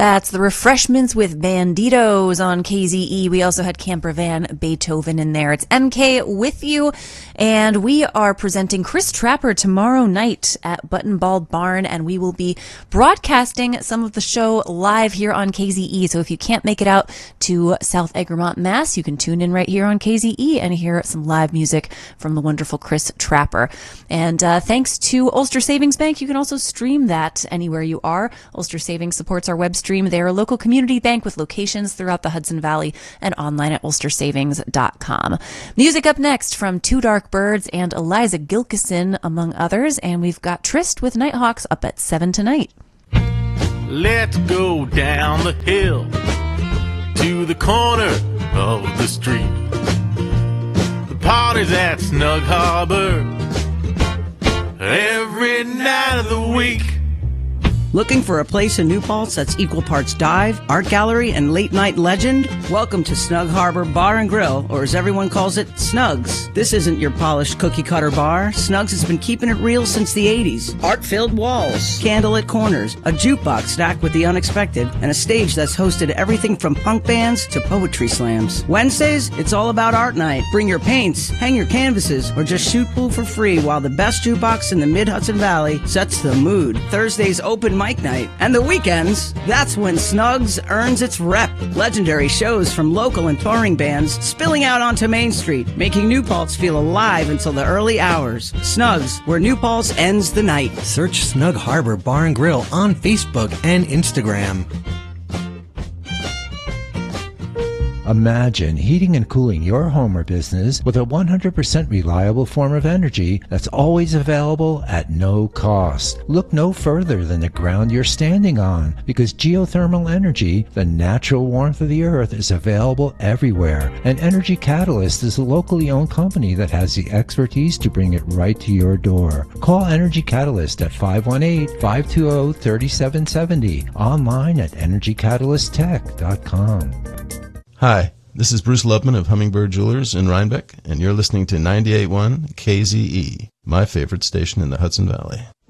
That's the Refreshments with Banditos on KZE. We also had Camper Van Beethoven in there. It's MK with you, and we are presenting Chris Trapper tomorrow night at Button Bald Barn, and we will be broadcasting some of the show live here on KZE. So if you can't make it out to South Egremont, Mass, you can tune in right here on KZE and hear some live music from the wonderful Chris Trapper. And thanks to Ulster Savings Bank, you can also stream that anywhere you are. Ulster Savings supports our web stream. They're a local community bank with locations throughout the Hudson Valley and online at ulstersavings.com. Music up next from Two Dark Birds and Eliza Gilkison, among others. And we've got Trist with Nighthawks up at 7 tonight. Let's go down the hill to the corner of the street. The party's at Snug Harbor every night of the week. Looking for a place in New Paltz that's equal parts dive, art gallery, and late-night legend? Welcome to Snug Harbor Bar and Grill, or as everyone calls it, Snugs. This isn't your polished cookie-cutter bar. Snugs has been keeping it real since the 80s. Art-filled walls, candlelit corners, a jukebox stacked with the unexpected, and a stage that's hosted everything from punk bands to poetry slams. Wednesdays, it's all about art night. Bring your paints, hang your canvases, or just shoot pool for free while the best jukebox in the Mid-Hudson Valley sets the mood. Thursdays, open mic night. And the weekends, that's when Snugs earns its rep. Legendary shows from local and touring bands spilling out onto Main Street, making New Paltz feel alive until the early hours. Snugs, where New Paltz ends the night. Search Snug Harbor Bar and Grill on Facebook and Instagram. Imagine heating and cooling your home or business with a 100% reliable form of energy that's always available at no cost. Look no further than the ground you're standing on, because geothermal energy, the natural warmth of the earth, is available everywhere. And Energy Catalyst is a locally owned company that has the expertise to bring it right to your door. Call Energy Catalyst at 518-520-3770, online at energycatalysttech.com. Hi, this is Bruce Lubman of Hummingbird Jewelers in Rhinebeck, and you're listening to 98.1 KZE, my favorite station in the Hudson Valley.